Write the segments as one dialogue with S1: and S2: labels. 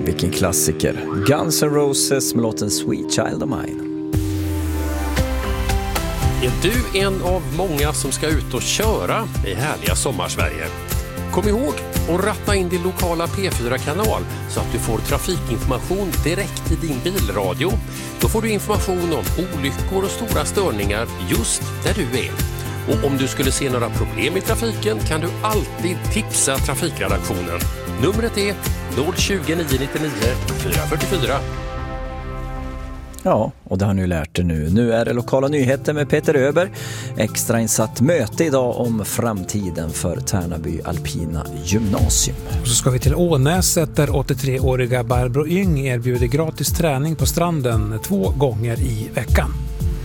S1: Vilken klassiker. Guns N' Roses med låten Sweet Child of Mine.
S2: Är du en av många som ska ut och köra i härliga Sommarsverige? Kom ihåg att ratta in din lokala P4-kanal så att du får trafikinformation direkt i din bilradio. Då får du information om olyckor och stora störningar just där du är. Och om du skulle se några problem i trafiken kan du alltid tipsa trafikredaktionen. Numret är 020 999 444.
S1: Ja, och det har ni lärt er nu. Nu är det lokala nyheter med Peter Öber. Extrainsatt möte idag om framtiden för Tärnaby Alpina Gymnasium.
S3: Och så ska vi till Ånäset där 83-åriga Barbro Yng erbjuder gratis träning på stranden 2 gånger i veckan.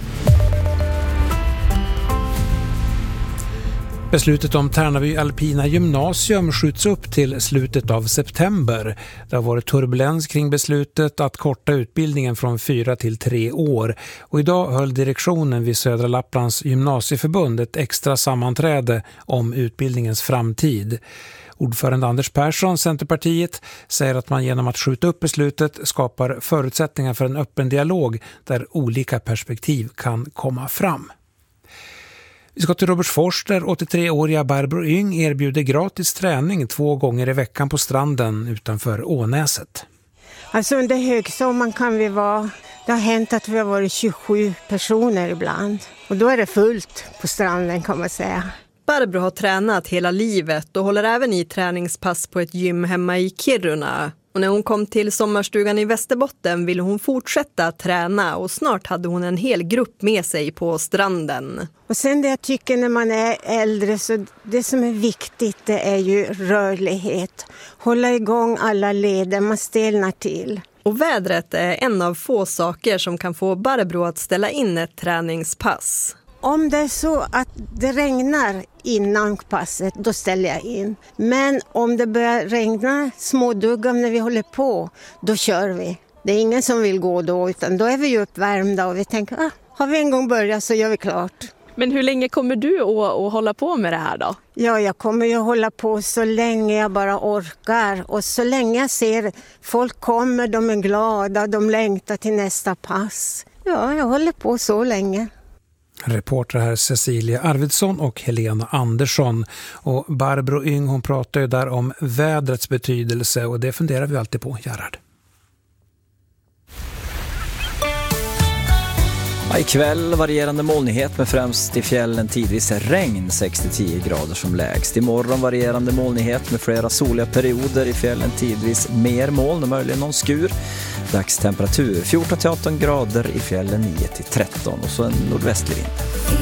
S3: Beslutet om Tärnaby Alpina Gymnasium skjuts upp till slutet av september. Det har varit turbulens kring beslutet att korta utbildningen från 4 till 3 år. Och idag höll direktionen vid Södra Lapplands gymnasieförbund ett extra sammanträde om utbildningens framtid. Ordförande Anders Persson, Centerpartiet, säger att man genom att skjuta upp beslutet skapar förutsättningar för en öppen dialog där olika perspektiv kan komma fram. Vi ska till Robertsfors där 83-åriga Barbro Yng erbjuder gratis träning 2 gånger i veckan på stranden utanför Ånäset.
S4: Alltså under högsommaren kan vi vara, det har hänt att vi har varit 27 personer ibland. Och då är det fullt på stranden kan man säga.
S5: Barbro har tränat hela livet och håller även i träningspass på ett gym hemma i Kiruna. Och när hon kom till sommarstugan i Västerbotten ville hon fortsätta träna och snart hade hon en hel grupp med sig på stranden.
S4: Och sen det jag tycker när man är äldre så det som är viktigt det är ju rörlighet. Hålla igång alla leder, man stelnar till.
S5: Och vädret är en av få saker som kan få Barbro att ställa in ett träningspass.
S4: Om det är så att det regnar innan passet, då ställer jag in. Men om det börjar regna småduggar när vi håller på, då kör vi. Det är ingen som vill gå då, utan då är vi ju uppvärmda och vi tänker, har vi en gång börjat så gör vi klart.
S6: Men hur länge kommer du att hålla på med det här då?
S4: Ja, jag kommer ju hålla på så länge jag bara orkar. Och så länge jag ser folk kommer, de är glada, de längtar till nästa pass. Ja, jag håller på så länge.
S3: Reporter här Cecilia Arvidsson och Helena Andersson. Och Barbro Yng hon pratar ju där om vädrets betydelse och det funderar vi alltid på, Gerhard.
S1: Ja, ikväll varierande molnighet med främst i fjällen tidvis regn 6-10 grader som lägst. Imorgon varierande molnighet med flera soliga perioder i fjällen tidvis mer moln och möjligen någon skur. Dagstemperatur 14-18 grader i fjällen 9-13 och så en nordvästlig vind.